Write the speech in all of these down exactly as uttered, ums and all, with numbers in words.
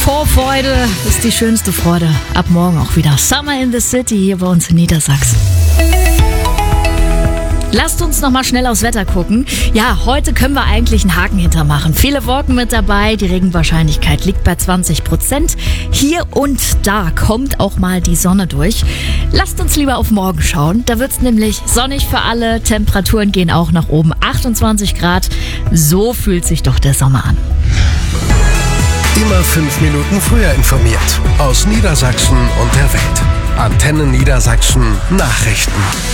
Vorfreude ist die schönste Freude. Ab morgen auch wieder Summer in the City hier bei uns in Niedersachsen. Lasst uns noch mal schnell aufs Wetter gucken. Ja, heute können wir eigentlich einen Haken hintermachen. Viele Wolken mit dabei, die Regenwahrscheinlichkeit liegt bei zwanzig Prozent. Hier und da kommt auch mal die Sonne durch. Lasst uns lieber auf morgen schauen. Da wird's nämlich sonnig für alle. Temperaturen gehen auch nach oben. achtundzwanzig Grad. So fühlt sich doch der Sommer an. Immer fünf Minuten früher informiert. Aus Niedersachsen und der Welt. Antenne Niedersachsen Nachrichten.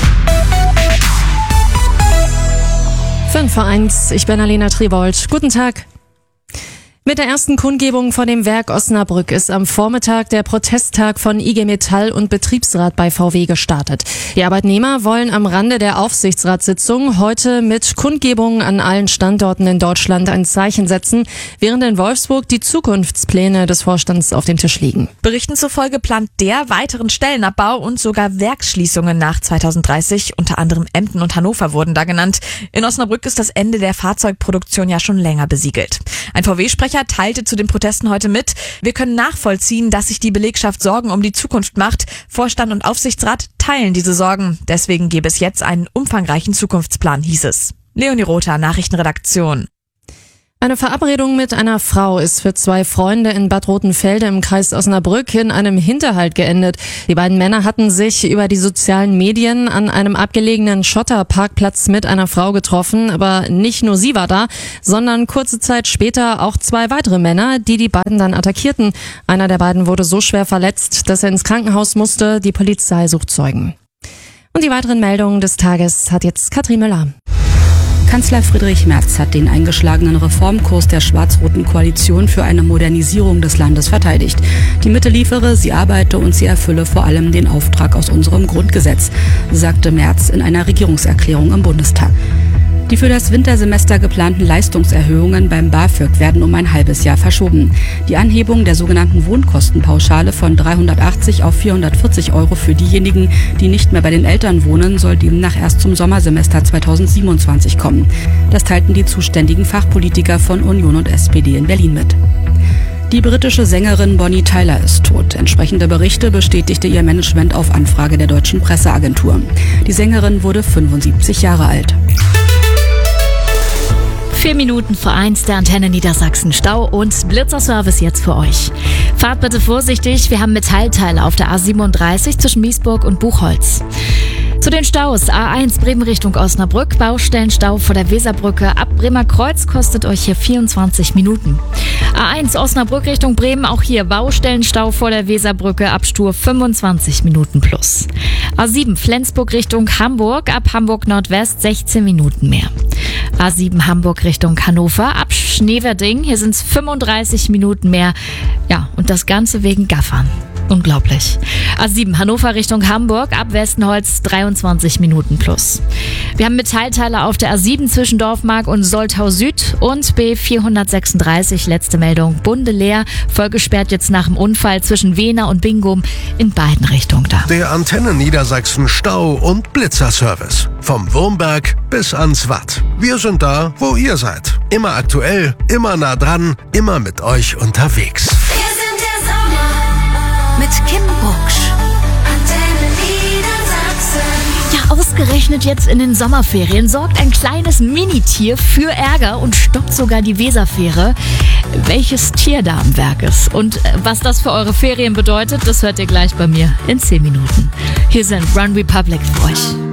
fünf vor eins, ich bin Alena Tribold. Guten Tag. Mit der ersten Kundgebung vor dem Werk Osnabrück ist am Vormittag der Protesttag von I G Metall und Betriebsrat bei V W gestartet. Die Arbeitnehmer wollen am Rande der Aufsichtsratssitzung heute mit Kundgebungen an allen Standorten in Deutschland ein Zeichen setzen, während in Wolfsburg die Zukunftspläne des Vorstands auf dem Tisch liegen. Berichten zufolge plant der weiteren Stellenabbau und sogar Werksschließungen nach zweitausenddreißig. Unter anderem Emden und Hannover wurden da genannt. In Osnabrück ist das Ende der Fahrzeugproduktion ja schon länger besiegelt. Ein V W-Sprecher teilte zu den Protesten heute mit: Wir können nachvollziehen, dass sich die Belegschaft Sorgen um die Zukunft macht. Vorstand und Aufsichtsrat teilen diese Sorgen. Deswegen gäbe es jetzt einen umfangreichen Zukunftsplan, hieß es. Leonie Rother, Nachrichtenredaktion. Eine Verabredung mit einer Frau ist für zwei Freunde in Bad Rotenfelde im Kreis Osnabrück in einem Hinterhalt geendet. Die beiden Männer hatten sich über die sozialen Medien an einem abgelegenen Schotterparkplatz mit einer Frau getroffen. Aber nicht nur sie war da, sondern kurze Zeit später auch zwei weitere Männer, die die beiden dann attackierten. Einer der beiden wurde so schwer verletzt, dass er ins Krankenhaus musste. Die Polizei sucht Zeugen. Und die weiteren Meldungen des Tages hat jetzt Katrin Müller. Kanzler Friedrich Merz hat den eingeschlagenen Reformkurs der schwarz-roten Koalition für eine Modernisierung des Landes verteidigt. Die Mitte liefere, sie arbeite und sie erfülle vor allem den Auftrag aus unserem Grundgesetz, sagte Merz in einer Regierungserklärung im Bundestag. Die für das Wintersemester geplanten Leistungserhöhungen beim BAföG werden um ein halbes Jahr verschoben. Die Anhebung der sogenannten Wohnkostenpauschale von dreihundertachtzig auf vierhundertvierzig Euro für diejenigen, die nicht mehr bei den Eltern wohnen, soll demnach erst zum Sommersemester zweitausendsiebenundzwanzig kommen. Das teilten die zuständigen Fachpolitiker von Union und S P D in Berlin mit. Die britische Sängerin Bonnie Tyler ist tot. Entsprechende Berichte bestätigte ihr Management auf Anfrage der deutschen Presseagentur. Die Sängerin wurde fünfundsiebzig Jahre alt. Vier Minuten vor eins, der Antenne Niedersachsen Stau und Blitzerservice jetzt für euch. Fahrt bitte vorsichtig, wir haben Metallteile auf der A siebenunddreißig zwischen Miesburg und Buchholz. Zu den Staus: A eins Bremen Richtung Osnabrück, Baustellenstau vor der Weserbrücke. Ab Bremer Kreuz kostet euch hier vierundzwanzig Minuten. A eins Osnabrück Richtung Bremen, auch hier Baustellenstau vor der Weserbrücke, ab Stur fünfundzwanzig Minuten plus. A sieben Flensburg Richtung Hamburg, ab Hamburg Nordwest sechzehn Minuten mehr. A sieben Hamburg Richtung Hannover, ab Schneverding, hier sind es fünfunddreißig Minuten mehr. Ja, und das Ganze wegen Gaffern. Unglaublich. A sieben Hannover Richtung Hamburg, ab Westenholz dreiundzwanzig Minuten plus. Wir haben Metallteile auf der A sieben zwischen Dorfmark und Soltau Süd und B vierhundertsechsunddreißig, letzte Meldung, Bunde leer, vollgesperrt jetzt nach dem Unfall zwischen Wehner und Bingum, in beiden Richtungen da. Der Antenne Niedersachsen Stau- und Blitzerservice. Vom Wurmberg bis ans Watt. Wir sind da, wo ihr seid. Immer aktuell, immer nah dran, immer mit euch unterwegs. Mit Kim Bucksch. Ja, ausgerechnet jetzt in den Sommerferien sorgt ein kleines Minitier für Ärger und stoppt sogar die Weserfähre. Welches Tier da am Werk ist und was das für eure Ferien bedeutet, das hört ihr gleich bei mir in zehn Minuten. Hier sind Run Republic für euch.